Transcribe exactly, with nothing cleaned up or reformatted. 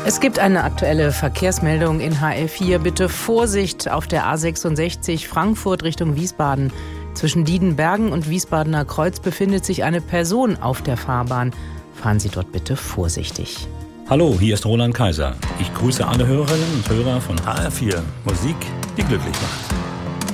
Es gibt eine aktuelle Verkehrsmeldung in H L vier. Bitte Vorsicht auf der A sechsundsechzig Frankfurt Richtung Wiesbaden. Zwischen Diedenbergen und Wiesbadener Kreuz befindet sich eine Person auf der Fahrbahn. Fahren Sie dort bitte vorsichtig. Hallo, hier ist Roland Kaiser. Ich grüße alle Hörerinnen und Hörer von H R vier. Musik, die glücklich macht.